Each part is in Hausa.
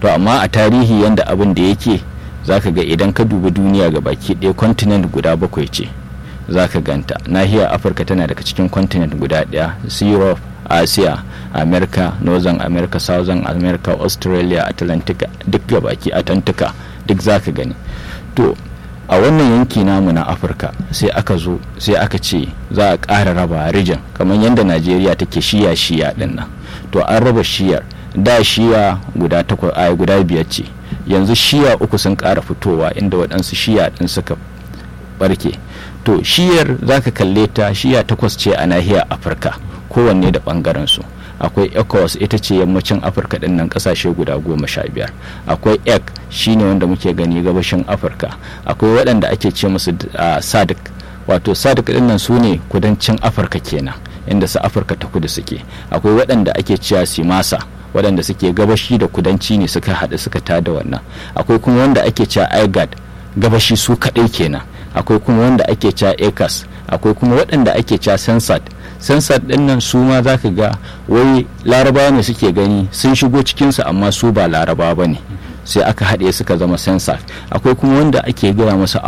to amma a tarihi yanda abin da yake zaka ga idan ka dubi duniya ga baki ɗaya continent guda 7 ce zaka ganta. Nahiyar Afirka tana daga cikin continent guda ɗaya, Europe, Asia, America, Northern America, Southern America, Australia, Atlantic, duk ga baki Atlantika duk zaka gani. To a wannan yanki namu na Afirka sai aka zo sai aka ce za a ƙara raba region kamar yadda Najeriya take shiya din nan. To an raba shiyar, da shiya guda 5 ce, yanzu shiya 3 sun ƙara fitowa inda waɗansu shiya ɗin suka barke. To shiyar zaka kalle ta shiya 8 ce a nahiyar Afirka, kowanne da ɓangaren su. Akwai ECOWAS, ita ce yammacin Afirka ɗin nan ƙasashe guda 15. Akwai EC, shine wanda muke gani gabashin Afirka. Akwai waɗanda ake ce musu SADC, wato SADC ɗin nan su ne kudancin Afirka kenan, inda su Afirka ta kudu suke. Akwai waɗanda ake cewa CIMASA, waɗanda suke gabashi da kudanci ne suka haɗu suka tada wannan. Akwai kuma wanda ake cewa IGAD, gabashi su kaɗai kenan. Akwai kuma wanda ake cewa ECAS, akwai kuma waɗanda ake cewa Sensat ɗin nan su ma za ka ga wai larabawa ne suke gani sun shigo cikinsu amma su ba larabawa ba ne, sai aka haɗe suka zama Sensat. Akwai kuma wanda ake gaya masa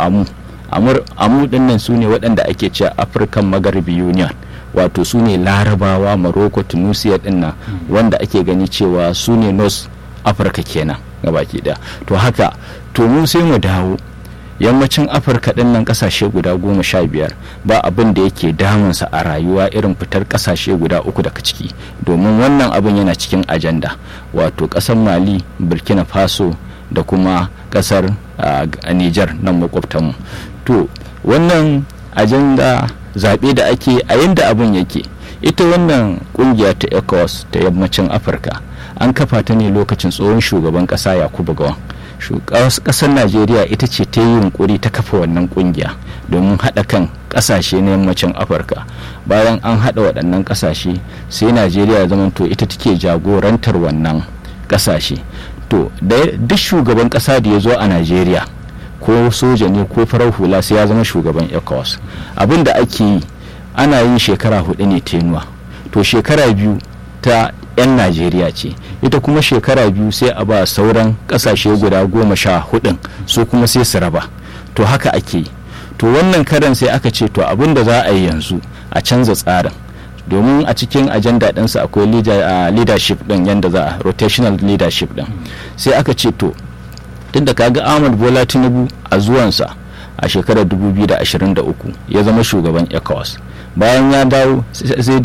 amu ɗin nan su ne waɗanda ake cewa African Magharibi Union, wato su ne larabawa Morocco, Tunisia ɗin nan wanda ake gani cewa su ne North Africa kenan gabaki ɗaya. To haka to mu sai mu dawo yammacin Afirka ɗin nan ƙasashe guda 15 ba abin da yake damunsa a rayuwa irin fitar ƙasashe guda 3 daga ciki, domin wannan abin yana cikin ajanda, wato ƙasar Mali, Burkina Faso da kuma ƙasar Niger nan makwabtanmu. To wannan ajanda zaɓe da ake a yanda abin yake, ita wannan ƙungiya ta ECOWAS ta yammacin Afirka an kafa ta ne lokacin tsohon shugaban ƙasa Yakubu Gowon. Kasar Najeriya ita ce ta yi yunkuri ta kafa wannan kungiya domin haɗa kan ƙasashe na yammacin Afirka. Bayan an haɗa waɗannan ƙasashe sai Najeriya ya zama to ita take jagorantar wannan ƙasashe. To duk shugaban ƙasa da ya zo a Najeriya, ko soja ne ko farar hula, sai ya zama shugaban ECOWAS. Abin da ake yi ana yin shekara 4 ne tenuwa, to shekara 2 ta 'yan Najeriya ce, ita kuma shekara 2 sai a ba sauran kasashe guda 14 su kuma sai su raba. To haka ake yi. To wannan karan sai aka ce to abin da za a yi yanzu a canza tsarin, domin a cikin ajanda ɗinsa akwai leadership ɗin, yanda za a rotational leadership ɗin. Sai aka ce to tunda kaga Ahmad Bola Tinubu a zuwansa a shekarar 2023 ya zama shugaban ECOWAS, bayan ya dawo sai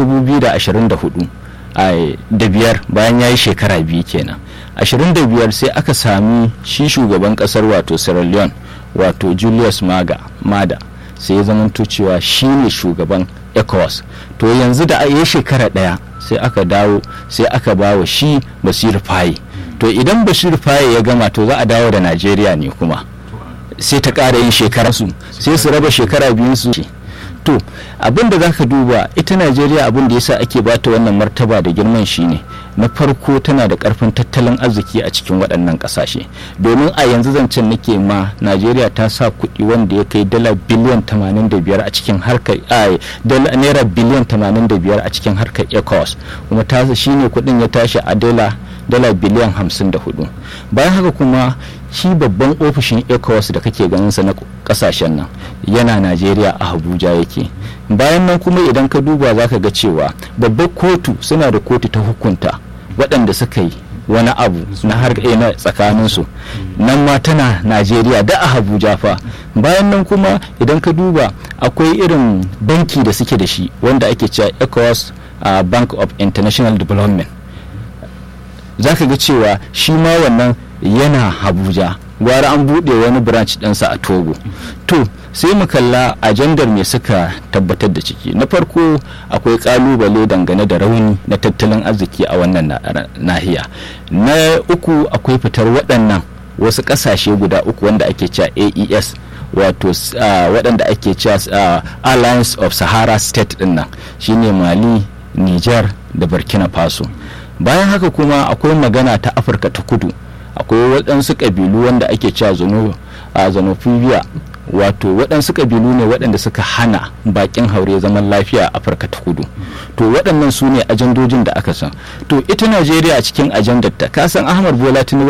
2024 da 5 bayan ya yi shekara 2 kenan 25 sai aka sami shi shugaban kasar wato Sierra Leone wato Julius Maada sai ya zamanto cewa shi ne shugaban ECOWAS. To yanzu da ya shekara 1 sai aka dawo sai aka bawa shi Basiru Faye. To idan Basiru Faye ya gama to za a dawo da Najeriya ne kuma sai ta ƙara yin shekara su sai su raba shekara 2 su. To abin da zaka duba ita Najeriya, abin da yasa ake bata wannan martaba da girman shine na farko tana da karfin tattalin arziki a cikin waɗannan ƙasashe, domin a yanzu zancen nake ma Najeriya ta sa kuɗi wanda ya kai dala biliyan 85 a cikin harkar naira biliyan 85 a cikin harkar ECOWAS, kuma ta shine kuɗin ya tashi a dala biliyan 54. Bayan haka kuma shi babban ofishin ECOWAS da kake ganin sa na kasashen nan yana Najeriya a Abuja yake. Bayan nan kuma idan ka duba zaka ga cewa babbar kotu suna da kotu ta hukunta waɗanda suka yi wani abu na na tsakaninsu, nan ma tana Najeriya da a Abuja fa. Bayan nan kuma idan ka duba akwai irin banki da suke da shi wanda ake cewa ECOWAS Bank of International Development, zaka ga cewa shi ma wannan yana Abuja, gwara an buɗe wani branch ɗinsa a Togo. To sai mu kalla ajandar me suka tabbatar da ciki. Na farko akwai kalubale dangane da rauni na tattalin arziki a wannan nahiya. Na uku akwai fitar waɗannan wasu ƙasashe guda 3 wanda ake cewa AES, wato waɗanda ake cewa Alliance of Sahara State ɗin nan shine Mali, Niger da Burkina Faso. Bayan haka kuma akwai magana ta Afirka ta Kudu, akwai waɗansu ƙabilu wanda ake cewa xenophobia, wato waɗansu ƙabilu ne waɗanda suka hana baƙin haure zaman lafiya a Afirka ta Kudu. To waɗannan su ne ajandojin da aka san. To ita Najeriya a cikin ajandar ta, kasan Ahmad Bola Tinubu